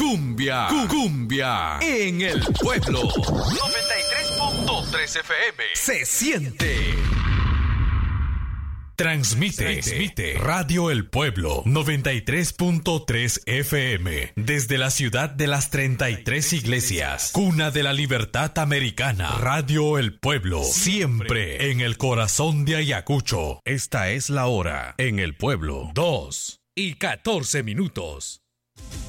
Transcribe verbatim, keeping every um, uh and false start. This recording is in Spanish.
Cumbia, cumbia en el pueblo. noventa y tres punto tres F M. Se siente. Transmite, Transmite Radio El Pueblo noventa y tres punto tres F M desde la ciudad de las treinta y tres iglesias, cuna de la libertad americana. Radio El Pueblo, siempre en el corazón de Ayacucho. Esta es la hora en El Pueblo, dos y catorce minutos.